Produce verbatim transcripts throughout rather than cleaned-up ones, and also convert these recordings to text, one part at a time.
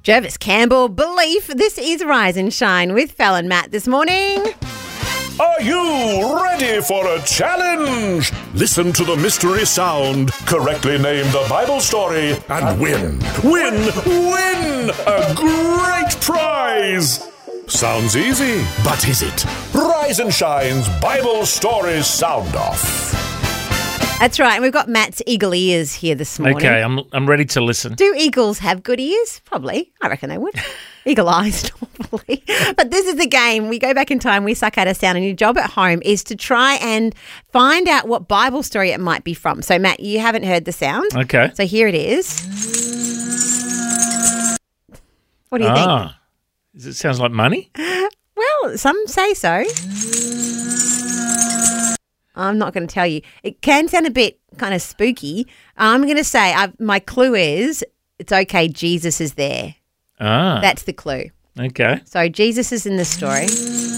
Jervis Campbell, Belief. This is Rise and Shine with Fel and Matt this morning. Are you ready for a challenge? Listen to the mystery sound, correctly name the Bible story, and win, win, win a great prize. Sounds easy, but is it? Rise and Shine's Bible Story Sound Off. That's right, and we've got Matt's eagle ears here this morning. Okay, I'm I'm ready to listen. Do eagles have good ears? Probably. I reckon they would. Eagle eyes, normally. But this is the game. We go back in time, we suck out a sound, and your job at home is to try and find out what Bible story it might be from. So, Matt, you haven't heard the sound. Okay. So here it is. What do you ah, think? It sounds like money? Well, some say so. I'm not going to tell you. It can sound a bit kind of spooky. I'm going to say I've, my clue is it's okay, Jesus is there. Ah. That's the clue. Okay. So Jesus is in the story.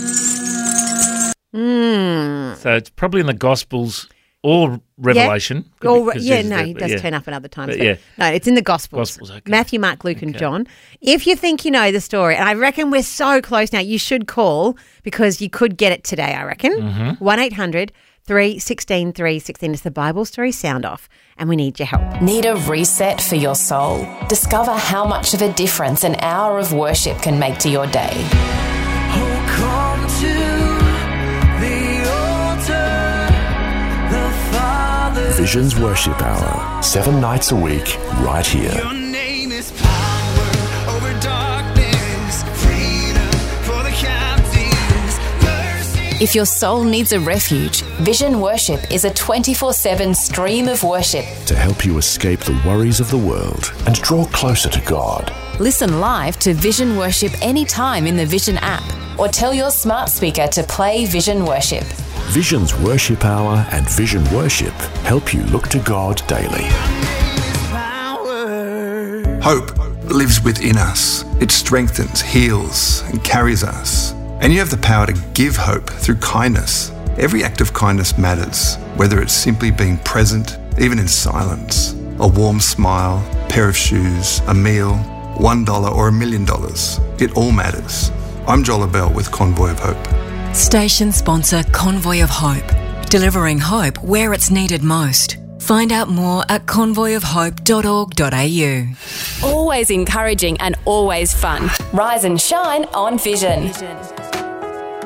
Mm. So it's probably in the Gospels or Revelation. Yeah, or, be, yeah no, there, he does yeah. turn up in other times. But but yeah. No, it's in the Gospels. Gospels, okay. Matthew, Mark, Luke and Okay. John. If you think you know the story, and I reckon we're so close now, you should call because you could get it today, I reckon. Mm-hmm. one eight hundred three one six three one six. It's the Bible Story Sound Off, and we need your help. Need a reset for your soul? Discover how much of a difference an hour of worship can make to your day. Oh, come to the altar, the Father. Visions Worship Hour, seven nights a week, right here. Your name is power over darkness, freedom for the captives, mercy. If your soul needs a refuge, Vision Worship is a twenty-four seven stream of worship. To help you escape the worries of the world and draw closer to God. Listen live to Vision Worship anytime in the Vision app or tell your smart speaker to play Vision Worship. Visions Worship Hour and Vision Worship help you look to God daily. Power. Hope lives within us. It strengthens, heals, and carries us. And you have the power to give hope through kindness. Every act of kindness matters, whether it's simply being present, even in silence, a warm smile, a pair of shoes, a meal, one dollar or a million dollars. It all matters. I'm Joel Bell with Convoy of Hope. Station sponsor Convoy of Hope, delivering hope where it's needed most. Find out more at convoy of hope dot org dot a u. Always encouraging and always fun. Rise and shine on Vision.